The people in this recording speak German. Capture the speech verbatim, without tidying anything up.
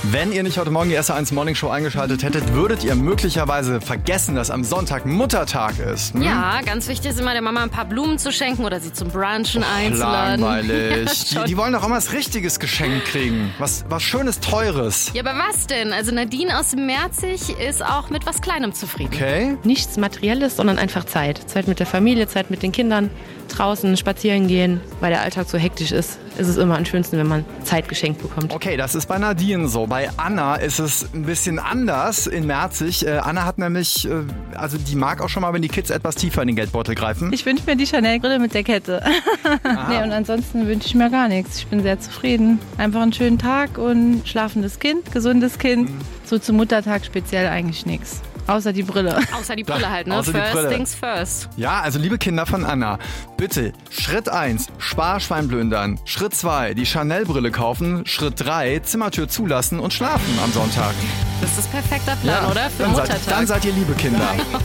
Wenn ihr nicht heute Morgen die S R eins Morning Show eingeschaltet hättet, würdet ihr möglicherweise vergessen, dass am Sonntag Muttertag ist. Hm? Ja, ganz wichtig ist immer, der Mama ein paar Blumen zu schenken oder sie zum Brunchen Och, einzuladen. langweilig. Ja, die, die wollen doch immer was Richtiges geschenkt kriegen. Was, was Schönes, Teures. ja, aber was denn? Also Nadine aus Merzig ist auch mit was Kleinem zufrieden. Okay? Nichts Materielles, sondern einfach Zeit. Zeit mit der Familie, Zeit mit den Kindern, draußen spazieren gehen. Weil der Alltag so hektisch ist, ist es immer am schönsten, wenn man Zeit geschenkt bekommt. Okay, das ist bei Nadine so. Bei Anna ist es ein bisschen anders in Merzig. Äh, Anna hat nämlich, äh, also die mag auch schon mal, wenn die Kids etwas tiefer in den Geldbeutel greifen. Ich wünsche mir die Chanel-Brille mit der Kette. Nee, und ansonsten wünsche ich mir gar nichts. Ich bin sehr zufrieden. Einfach einen schönen Tag und schlafendes Kind, gesundes Kind. Mhm. So zum Muttertag speziell eigentlich nichts. Außer die Brille. Außer die Brille halt, ne? Außer die First Brille. things first. Ja, also liebe Kinder von Anna, bitte Schritt eins, Sparschwein plündern. Schritt zwei, die Chanel-Brille kaufen. Schritt drei, Zimmertür zulassen und schlafen am Sonntag. Das ist perfekter Plan, Ja, oder? Für dann Muttertag. seid, dann seid ihr liebe Kinder.